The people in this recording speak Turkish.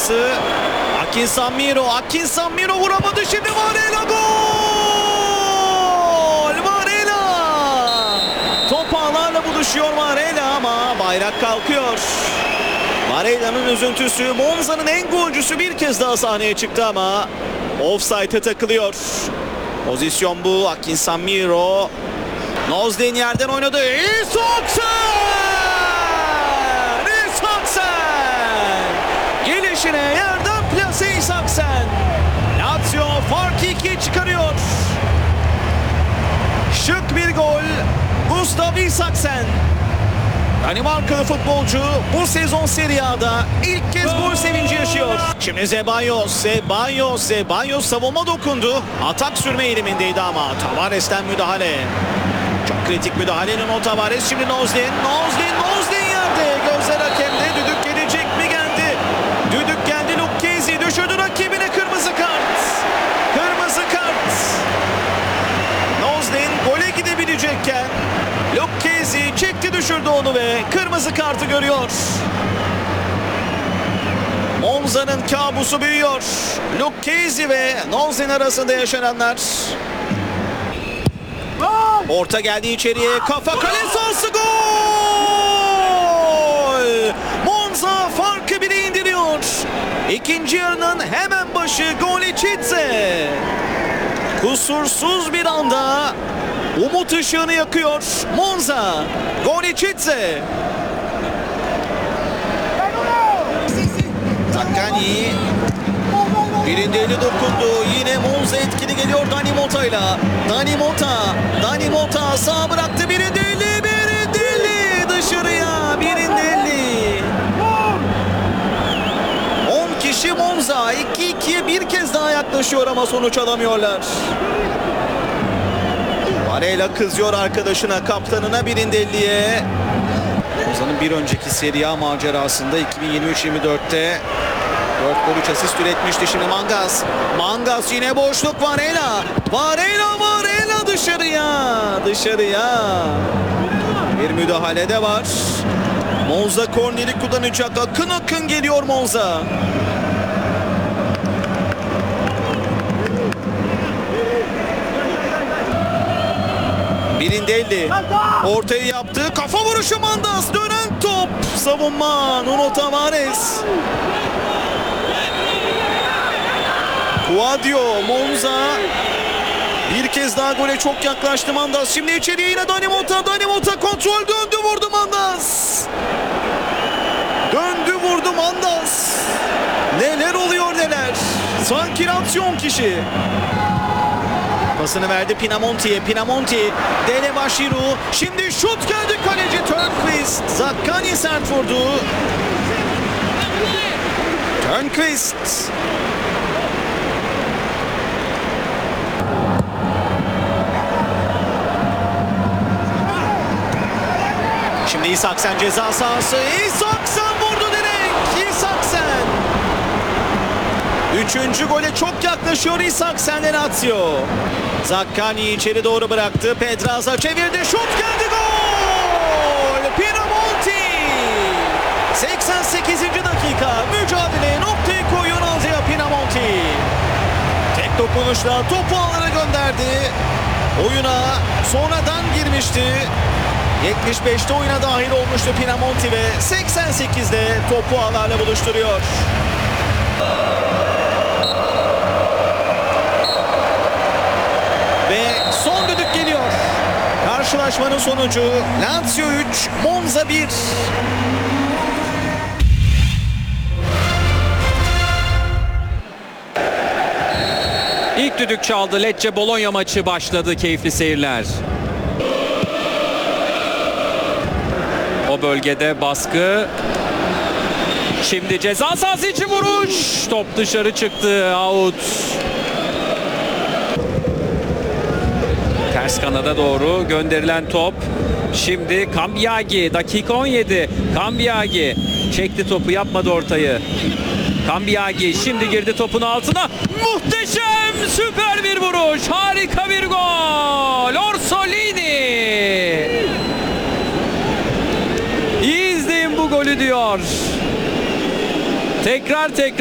pası. Akinsan Miro vuramadı, şimdi Varela gol! Varela! Top ağlarla buluşuyor Varela ama bayrak kalkıyor. Varela'nın üzüntüsü, Monza'nın en golcüsü bir kez daha sahneye çıktı ama offside'e takılıyor. Pozisyon bu. Akinsan Miro. Nozden yerden oynadı. İsaksen! Gelişine yerden plase İsaksen. Lazio farkı 2'ye çıkarıyor. Şık bir gol. Gustav İsaksen. Danimarkalı futbolcu bu sezon Serie A'da ilk kez gol sevinci yaşıyor. Şimdi Zeballos savunma dokundu. Atak sürme eğilimindeydi ama Tavares'ten müdahale. Çok kritik müdahalenin o Tavares. Şimdi Nozden yerde. Gözler hakemde. Düdük gelecek mi? Geldi. Düdük geldi. Lucchesi düşürdü rakibine, kırmızı kart. Nozden gole gidebilecekken Lucchesi çekti, düşürdü onu ve kırmızı kartı görüyor. Monza'nın kabusu büyüyor. Lucchesi ve Nozden arasında yaşananlar. Orta geldi içeriye. Kafa, kale sahası, gol! Monza farkı bile indiriyor. İkinci yarının hemen başı Golicitze. Kusursuz bir anda umut ışığını yakıyor Monza. Golicitze. Zaccagni birinde eli dokundu. Yine Monza etkili geliyor Dani Mota'yla. Dani Mota sağ bıraktı. Birinde eli dışarıya. Birinde eli. 10 kişi Monza 2-2'ye bir kez daha yaklaşıyor ama sonuç alamıyorlar. Varela kızıyor arkadaşına, kaptanına, Birindelli'ye. Monza'nın bir önceki Serie A macerasında 2023-24'te 4 gol 3 asist üretmişti. Şimdi Mangas yine boşluk. Varela dışarıya. Bir müdahale de var. Monza korneri kullanacak. Akın geliyor Monza. Birindelli ortayı yaptı. Kafa vuruşu Mandas. Dönen top. Savunma Nuno Tavares. Quadio, Monza bir kez daha gole çok yaklaştı Mandas. Şimdi içeriye yine Dani Mota kontrol, döndü vurdu Mandas. Neler oluyor neler. Sanki Lazio kişi. Pasını verdi Pinamonti. Dele Bashiru. Şimdi şut geldi, kaleci Turnquist. Zaccagni sert vurdu. Turnquist. Şimdi İsaksen ceza sahası. İsaksen vurdu direkt. İsaksen. 3. gole çok yaklaşıyor İsaksen'le Lazio. Zaccagni içeri doğru bıraktı. Pedraza çevirdi. Şut geldi, gol! Pinamonti. 88. dakika. Mücadeleye noktayı koyuyor Andrea Pinamonti. Tek dokunuşla topu ağlara gönderdi. Oyuna sonradan girmişti. 75'te oyuna dahil olmuştu Pinamonti ve 88'de topu ağlarla buluşturuyor. Ve son düdük geliyor. Karşılaşmanın sonucu Lazio 3, Monza 1. İlk düdük çaldı. Lecce Bologna maçı başladı. Keyifli seyirler. O bölgede baskı. Şimdi ceza sahası içi vuruş. Top dışarı çıktı. Out. Ters kanada doğru gönderilen top. Şimdi Cambiagi. Dakika 17. Cambiagi çekti topu, yapmadı ortayı. Cambiagi şimdi girdi topun altına. Muhteşem, süper bir vuruş. Harika bir gol. Orsolini. İyi izleyin bu golü diyor. Tekrar